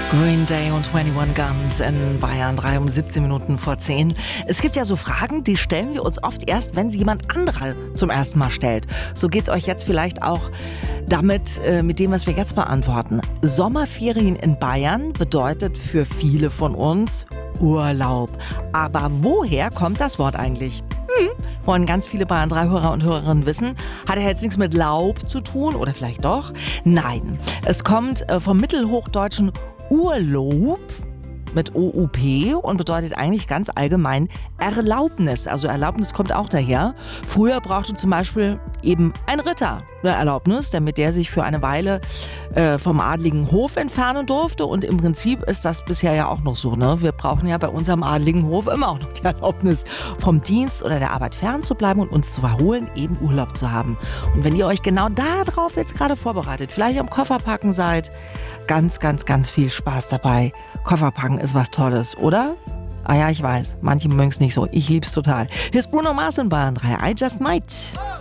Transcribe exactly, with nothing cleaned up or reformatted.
Green Day und einundzwanzig Guns in Bayern drei um siebzehn Minuten vor zehn. Es gibt ja so Fragen, die stellen wir uns oft erst, wenn sie jemand anderer zum ersten Mal stellt. So geht's euch jetzt vielleicht auch damit, äh, mit dem, was wir jetzt beantworten. Sommerferien in Bayern bedeutet für viele von uns Urlaub. Aber woher kommt das Wort eigentlich? Hm, wollen ganz viele Bayern drei Hörer und Hörerinnen wissen. Hat ja jetzt nichts mit Laub zu tun oder vielleicht doch? Nein, es kommt äh, vom mittelhochdeutschen Urlaub mit O U P und bedeutet eigentlich ganz allgemein Erlaubnis. Also Erlaubnis kommt auch daher. Früher brauchte zum Beispiel eben ein Ritter eine Erlaubnis, damit der sich für eine Weile äh, vom adligen Hof entfernen durfte. Und im Prinzip ist das bisher ja auch noch so. Ne? Wir brauchen ja bei unserem adligen Hof immer auch noch die Erlaubnis, vom Dienst oder der Arbeit fernzubleiben und uns zu verholen, eben Urlaub zu haben. Und wenn ihr euch genau darauf jetzt gerade vorbereitet, vielleicht am Kofferpacken seid, ganz, ganz, ganz viel Spaß dabei. Kofferpacken ist was Tolles, oder? Ah ja, ich weiß, manche mögen es nicht so. Ich lieb's total. Hier ist Bruno Mars in Bayern drei. I Just Might.